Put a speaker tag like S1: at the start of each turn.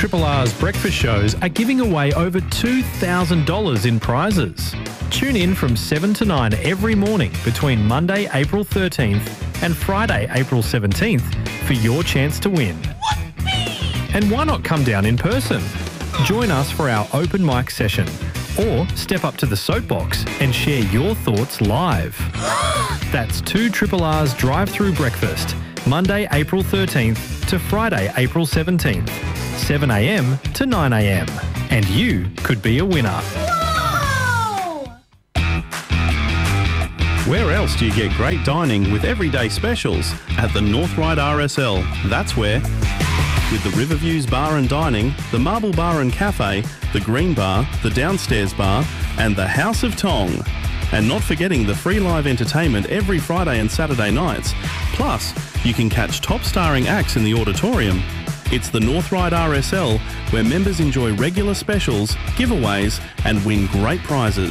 S1: Triple R's breakfast shows are giving away over $2,000 in prizes. Tune in from 7 to 9 every morning between Monday, April 13th and Friday, April 17th for your chance to win. And why not come down in person? Join us for our open mic session or step up to the soapbox and share your thoughts live. That's 2 Triple R's drive-through breakfast, Monday, April 13th to Friday, April 17th, 7 a.m. to 9 a.m. And you could be a winner.
S2: Where else do you get great dining with everyday specials? At the North Ryde RSL. That's where. With the Riverviews Bar and Dining, the Marble Bar and Cafe, the Green Bar, the Downstairs Bar and the House of Tong. And not forgetting the free live entertainment every Friday and Saturday nights. Plus, you can catch top starring acts in the auditorium. It's the North Ryde RSL, where members enjoy regular specials, giveaways and win great prizes.